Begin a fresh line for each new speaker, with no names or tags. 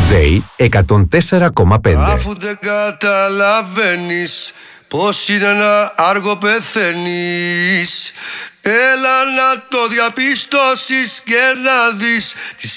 Day 104,5.
Αφού δεν καταλαβαίνεις πως είναι να άργο πεθαίνεις, έλα να το διαπιστώσεις και να δεις τις